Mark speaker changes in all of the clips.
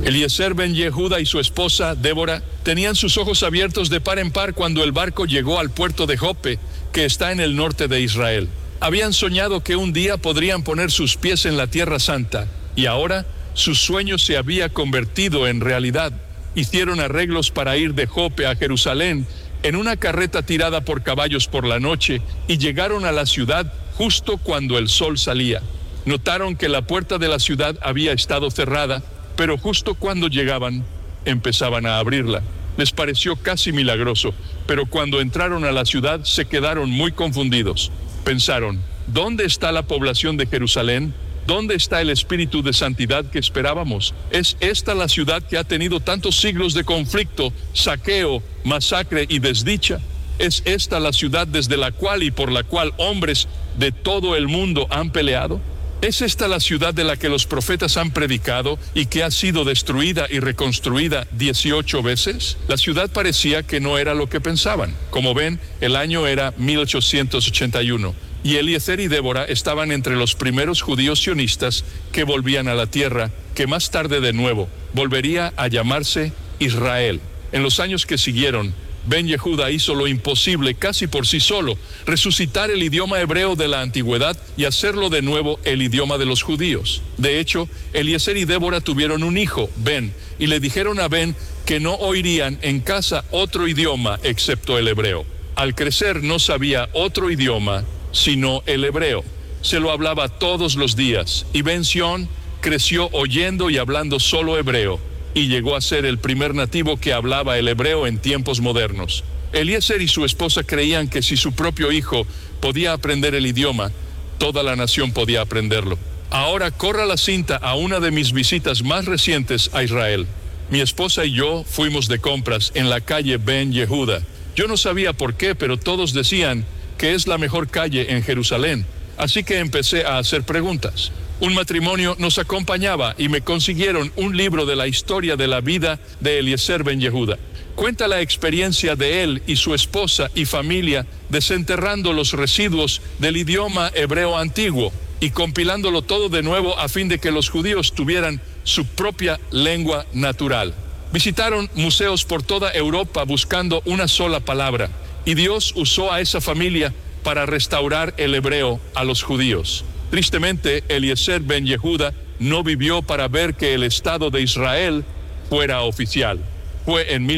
Speaker 1: Eliezer ben Yehuda y su esposa, Débora, tenían sus ojos abiertos de par en par cuando el barco llegó al puerto de Jope, que está en el norte de Israel. Habían soñado que un día podrían poner sus pies en la Tierra Santa, y ahora su sueño se había convertido en realidad. Hicieron arreglos para ir de Jope a Jerusalén en una carreta tirada por caballos por la noche, y llegaron a la ciudad justo cuando el sol salía. Notaron que la puerta de la ciudad había estado cerrada, pero justo cuando llegaban, empezaban a abrirla. Les pareció casi milagroso, pero cuando entraron a la ciudad se quedaron muy confundidos. Pensaron, ¿dónde está la población de Jerusalén? ¿Dónde está el espíritu de santidad que esperábamos? ¿Es esta la ciudad que ha tenido tantos siglos de conflicto, saqueo, masacre y desdicha? ¿Es esta la ciudad desde la cual y por la cual hombres de todo el mundo han peleado? ¿Es esta la ciudad de la que los profetas han predicado y que ha sido destruida y reconstruida 18 veces? La ciudad parecía que no era lo que pensaban. Como ven, el año era 1881 y Eliezer y Débora estaban entre los primeros judíos sionistas que volvían a la tierra, que más tarde de nuevo volvería a llamarse Israel. En los años que siguieron, Ben Yehuda hizo lo imposible casi por sí solo, resucitar el idioma hebreo de la antigüedad y hacerlo de nuevo el idioma de los judíos. De hecho, Eliezer y Débora tuvieron un hijo, Ben, y le dijeron a Ben que no oirían en casa otro idioma excepto el hebreo. Al crecer no sabía otro idioma sino el hebreo. Se lo hablaba todos los días, y Ben Sion creció oyendo y hablando solo hebreo, y llegó a ser el primer nativo que hablaba el hebreo en tiempos modernos. Eliezer y su esposa creían que si su propio hijo podía aprender el idioma, toda la nación podía aprenderlo. Ahora corra la cinta a una de mis visitas más recientes a Israel. Mi esposa y yo fuimos de compras en la calle Ben Yehuda. Yo no sabía por qué, pero todos decían que es la mejor calle en Jerusalén. Así que empecé a hacer preguntas. Un matrimonio nos acompañaba y me consiguieron un libro de la historia de la vida de Eliezer ben Yehuda. Cuenta la experiencia de él y su esposa y familia desenterrando los residuos del idioma hebreo antiguo y compilándolo todo de nuevo a fin de que los judíos tuvieran su propia lengua natural. Visitaron museos por toda Europa buscando una sola palabra, y Dios usó a esa familia para restaurar el hebreo a los judíos. Tristemente, Eliezer ben Yehuda no vivió para ver que el Estado de Israel fuera oficial. Fue en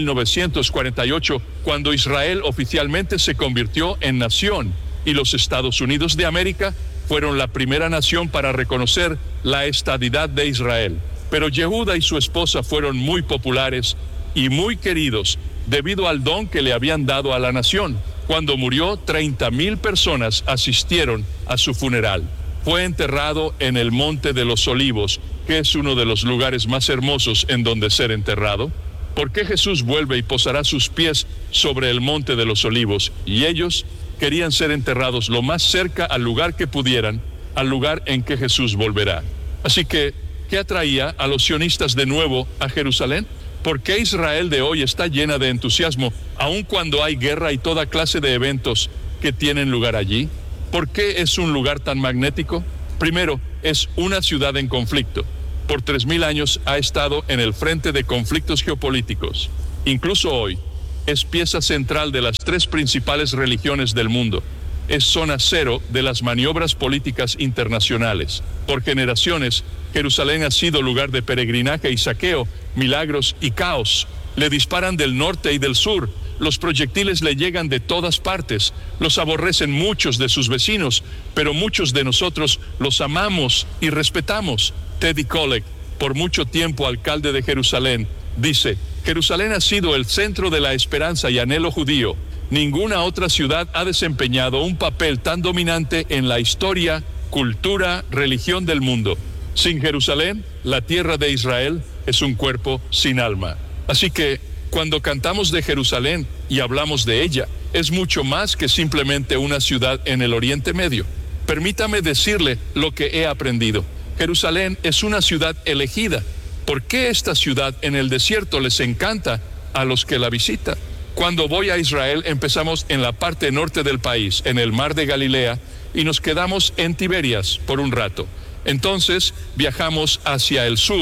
Speaker 1: 1948 cuando Israel oficialmente se convirtió en nación, y los Estados Unidos de América fueron la primera nación para reconocer la estadidad de Israel. Pero Yehuda y su esposa fueron muy populares y muy queridos debido al don que le habían dado a la nación. Cuando murió, 30,000 personas asistieron a su funeral. Fue enterrado en el Monte de los Olivos, que es uno de los lugares más hermosos en donde ser enterrado. ¿Por qué Jesús vuelve y posará sus pies sobre el Monte de los Olivos? Y ellos querían ser enterrados lo más cerca al lugar que pudieran, al lugar en que Jesús volverá. Así que, ¿qué atraía a los sionistas de nuevo a Jerusalén? ¿Por qué Israel de hoy está llena de entusiasmo, aun cuando hay guerra y toda clase de eventos que tienen lugar allí? ¿Por qué es un lugar tan magnético? Primero, es una ciudad en conflicto. Por 3,000 años ha estado en el frente de conflictos geopolíticos. Incluso hoy, es pieza central de las 3 principales religiones del mundo. Es zona cero de las maniobras políticas internacionales. Por generaciones, Jerusalén ha sido lugar de peregrinaje y saqueo, milagros y caos. Le disparan del norte y del sur. Los proyectiles le llegan de todas partes. Los aborrecen muchos de sus vecinos, pero muchos de nosotros los amamos y respetamos. Teddy Kollek, por mucho tiempo alcalde de Jerusalén, dice: Jerusalén ha sido el centro de la esperanza y anhelo judío. Ninguna otra ciudad ha desempeñado un papel tan dominante en la historia, cultura, religión del mundo. Sin Jerusalén, la tierra de Israel es un cuerpo sin alma. Así que, cuando cantamos de Jerusalén y hablamos de ella, es mucho más que simplemente una ciudad en el Oriente Medio. Permítame decirle lo que he aprendido. Jerusalén es una ciudad elegida. ¿Por qué esta ciudad en el desierto les encanta a los que la visitan? Cuando voy a Israel, empezamos en la parte norte del país, en el mar de Galilea, y nos quedamos en Tiberias por un rato. Entonces viajamos hacia el sur,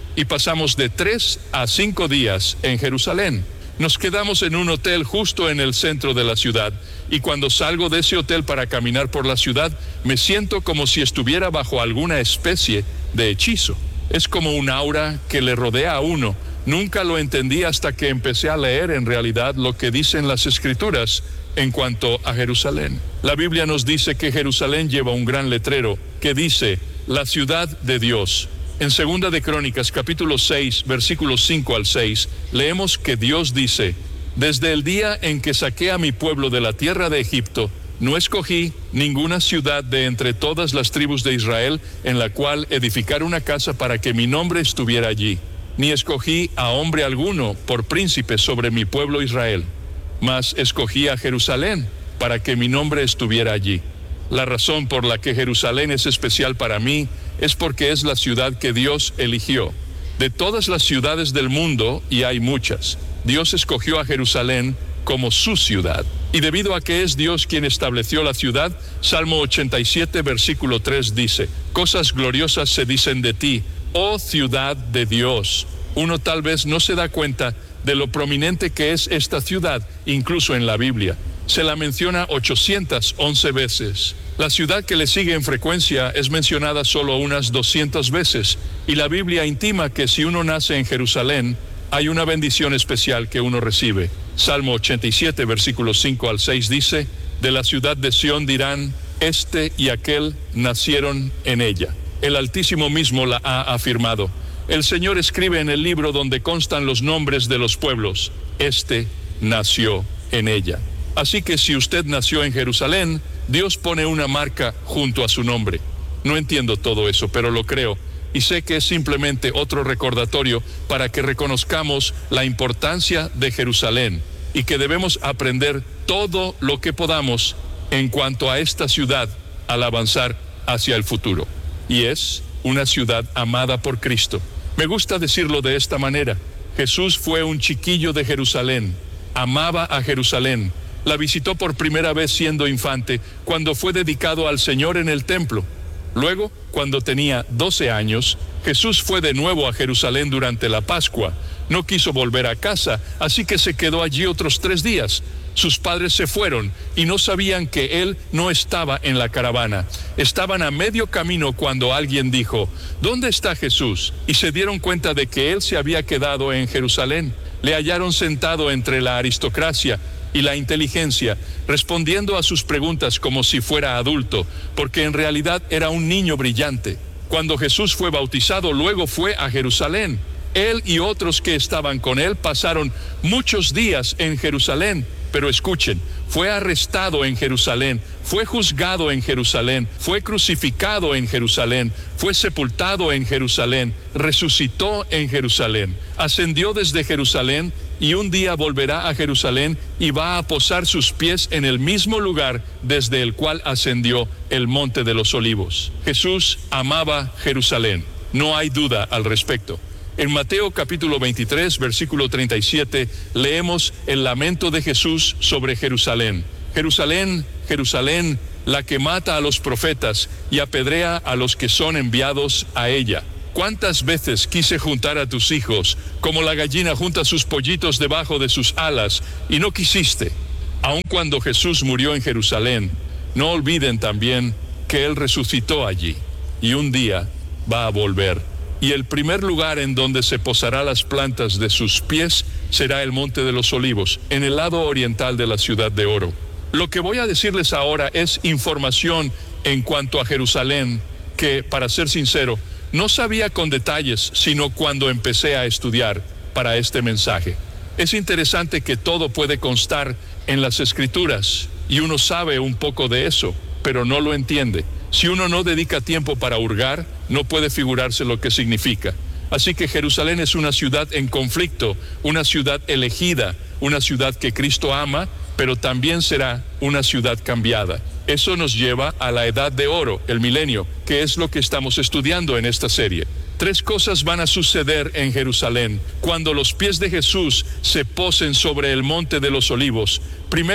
Speaker 1: y pasamos de 3 a 5 días en Jerusalén. Nos quedamos en un hotel justo en el centro de la ciudad, y cuando salgo de ese hotel para caminar por la ciudad, me siento como si estuviera bajo alguna especie de hechizo. Es como un aura que le rodea a uno. Nunca lo entendí hasta que empecé a leer en realidad lo que dicen las Escrituras en cuanto a Jerusalén. La Biblia nos dice que Jerusalén lleva un gran letrero que dice, la ciudad de Dios. En 2 de Crónicas, capítulo 6, versículos 5 al 6, leemos que Dios dice, desde el día en que saqué a mi pueblo de la tierra de Egipto, no escogí ninguna ciudad de entre todas las tribus de Israel en la cual edificar una casa para que mi nombre estuviera allí, ni escogí a hombre alguno por príncipe sobre mi pueblo Israel, mas escogí a Jerusalén para que mi nombre estuviera allí. La razón por la que Jerusalén es especial para mí es porque es la ciudad que Dios eligió. De todas las ciudades del mundo, y hay muchas, Dios escogió a Jerusalén como su ciudad. Y debido a que es Dios quien estableció la ciudad, Salmo 87, versículo 3 dice, cosas gloriosas se dicen de ti, oh ciudad de Dios. Uno tal vez no se da cuenta de lo prominente que es esta ciudad, incluso en la Biblia. Se la menciona 811 veces. La ciudad que le sigue en frecuencia es mencionada solo unas 200 veces, y la Biblia intima que si uno nace en Jerusalén, hay una bendición especial que uno recibe. Salmo 87, versículos 5 al 6 dice, de la ciudad de Sión dirán, este y aquel nacieron en ella. El Altísimo mismo la ha afirmado. El Señor escribe en el libro donde constan los nombres de los pueblos, este nació en ella. Así que si usted nació en Jerusalén, Dios pone una marca junto a su nombre. No entiendo todo eso, pero lo creo. Y sé que es simplemente otro recordatorio para que reconozcamos la importancia de Jerusalén y que debemos aprender todo lo que podamos en cuanto a esta ciudad al avanzar hacia el futuro. Y es una ciudad amada por Cristo. Me gusta decirlo de esta manera. Jesús fue un chiquillo de Jerusalén, amaba a Jerusalén. La visitó por primera vez siendo infante, cuando fue dedicado al Señor en el templo. Luego, cuando tenía 12 años, Jesús fue de nuevo a Jerusalén durante la Pascua. No quiso volver a casa, así que se quedó allí otros 3 días. Sus padres se fueron y no sabían que él no estaba en la caravana. Estaban a medio camino cuando alguien dijo, ¿dónde está Jesús? Y se dieron cuenta de que él se había quedado en Jerusalén. Le hallaron sentado entre la aristocracia y la inteligencia, respondiendo a sus preguntas como si fuera adulto, porque en realidad era un niño brillante. Cuando Jesús fue bautizado, luego fue a Jerusalén. Él y otros que estaban con él pasaron muchos días en Jerusalén. Pero escuchen, fue arrestado en Jerusalén, fue juzgado en Jerusalén, fue crucificado en Jerusalén, fue sepultado en Jerusalén, resucitó en Jerusalén, ascendió desde Jerusalén y un día volverá a Jerusalén y va a posar sus pies en el mismo lugar desde el cual ascendió, el Monte de los Olivos. Jesús amaba Jerusalén, no hay duda al respecto. En Mateo capítulo 23, versículo 37, leemos el lamento de Jesús sobre Jerusalén. Jerusalén, Jerusalén, la que mata a los profetas y apedrea a los que son enviados a ella. ¿Cuántas veces quise juntar a tus hijos, como la gallina junta sus pollitos debajo de sus alas, y no quisiste? Aun cuando Jesús murió en Jerusalén, no olviden también que Él resucitó allí, y un día va a volver. Y el primer lugar en donde se posará las plantas de sus pies será el Monte de los Olivos, en el lado oriental de la ciudad de oro. Lo que voy a decirles ahora es información en cuanto a Jerusalén, que, para ser sincero, no sabía con detalles, sino cuando empecé a estudiar para este mensaje. Es interesante que todo puede constar en las Escrituras, y uno sabe un poco de eso, pero no lo entiende. Si uno no dedica tiempo para hurgar, no puede figurarse lo que significa. Así que Jerusalén es una ciudad en conflicto, una ciudad elegida, una ciudad que Cristo ama, pero también será una ciudad cambiada. Eso nos lleva a la edad de oro, el milenio, que es lo que estamos estudiando en esta serie. 3 cosas van a suceder en Jerusalén cuando los pies de Jesús se posen sobre el Monte de los Olivos. Primero,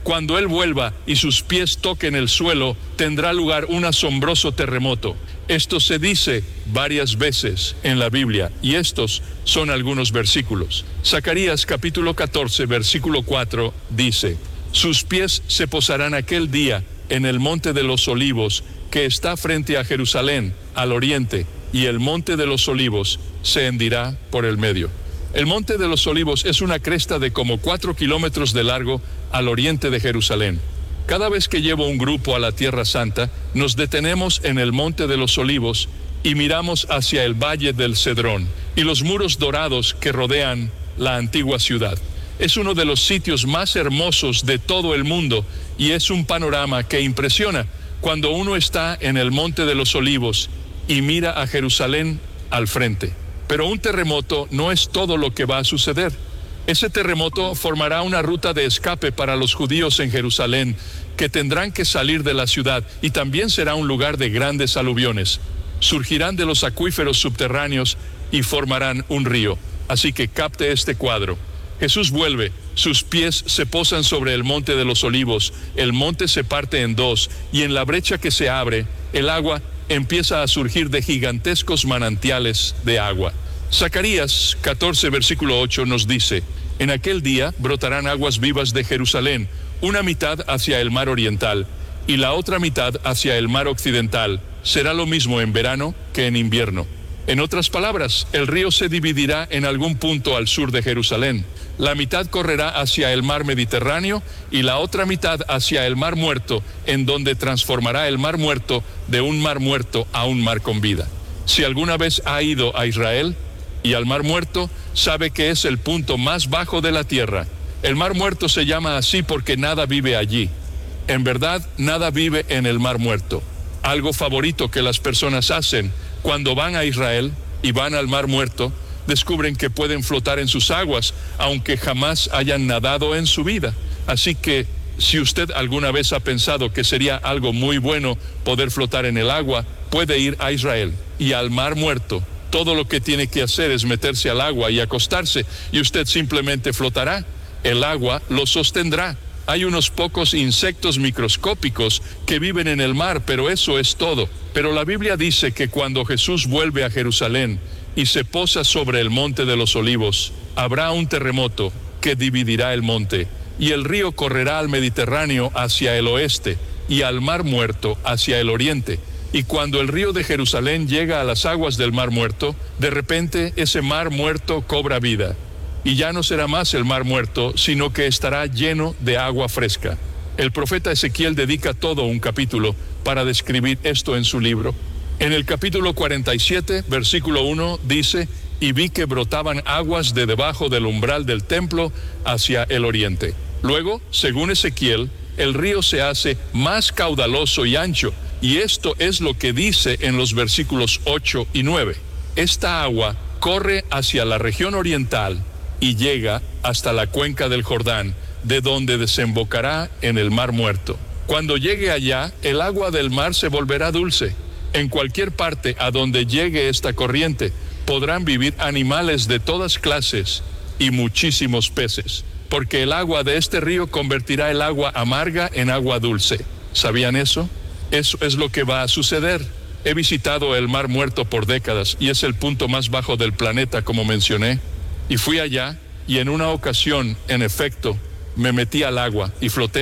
Speaker 1: Cuando Él vuelva y sus pies toquen el suelo, tendrá lugar un asombroso terremoto. Esto se dice varias veces en la Biblia, y estos son algunos versículos. Zacarías capítulo 14, versículo 4 dice: sus pies se posarán aquel día en el monte de los olivos, que está frente a Jerusalén, al oriente, y el monte de los olivos se hendirá por el medio. El monte de los olivos es una cresta de como 4 kilómetros de largo al oriente de Jerusalén. Cada vez que llevo un grupo a la Tierra Santa, nos detenemos en el monte de los olivos y miramos hacia el valle del Cedrón y los muros dorados que rodean la antigua ciudad. Es uno de los sitios más hermosos de todo el mundo y es un panorama que impresiona cuando uno está en el monte de los olivos y mira a Jerusalén al frente. Pero un terremoto no es todo lo que va a suceder. Ese terremoto formará una ruta de escape para los judíos en Jerusalén, que tendrán que salir de la ciudad, y también será un lugar de grandes aluviones. Surgirán de los acuíferos subterráneos y formarán un río. Así que capte este cuadro. Jesús vuelve, sus pies se posan sobre el monte de los olivos, el monte se parte en dos, y en la brecha que se abre, el agua empieza a surgir de gigantescos manantiales de agua. Zacarías 14, versículo 8 nos dice: en aquel día brotarán aguas vivas de Jerusalén, una mitad hacia el mar oriental y la otra mitad hacia el mar occidental. Será lo mismo en verano que en invierno. En otras palabras, el río se dividirá en algún punto al sur de Jerusalén. La mitad correrá hacia el mar Mediterráneo y la otra mitad hacia el mar Muerto, en donde transformará el mar Muerto de un mar muerto a un mar con vida. Si alguna vez ha ido a Israel y al mar Muerto, sabe que es el punto más bajo de la tierra. El mar Muerto se llama así porque nada vive allí. En verdad, nada vive en el mar Muerto. Algo favorito que las personas hacen cuando van a Israel y van al mar Muerto, descubren que pueden flotar en sus aguas, aunque jamás hayan nadado en su vida. Así que, si usted alguna vez ha pensado que sería algo muy bueno poder flotar en el agua, puede ir a Israel y al mar Muerto. Todo lo que tiene que hacer es meterse al agua y acostarse, y usted simplemente flotará. El agua lo sostendrá. Hay unos pocos insectos microscópicos que viven en el mar, pero eso es todo. Pero la Biblia dice que cuando Jesús vuelve a Jerusalén y se posa sobre el monte de los olivos, habrá un terremoto que dividirá el monte, y el río correrá al Mediterráneo hacia el oeste y al mar Muerto hacia el oriente. Y cuando el río de Jerusalén llega a las aguas del mar Muerto, de repente ese mar Muerto cobra vida. Y ya no será más el mar Muerto, sino que estará lleno de agua fresca. El profeta Ezequiel dedica todo un capítulo para describir esto en su libro. En el capítulo 47, versículo 1, dice: y vi que brotaban aguas de debajo del umbral del templo hacia el oriente. Luego, según Ezequiel, el río se hace más caudaloso y ancho, y esto es lo que dice en los versículos 8 y 9. Esta agua corre hacia la región oriental y llega hasta la cuenca del Jordán, de donde desembocará en el mar Muerto. Cuando llegue allá, el agua del mar se volverá dulce. En cualquier parte a donde llegue esta corriente, podrán vivir animales de todas clases y muchísimos peces, porque el agua de este río convertirá el agua amarga en agua dulce. ¿Sabían eso? Eso es lo que va a suceder. He visitado el mar Muerto por décadas y es el punto más bajo del planeta, como mencioné. Y fui allá y en una ocasión, en efecto, me metí al agua y floté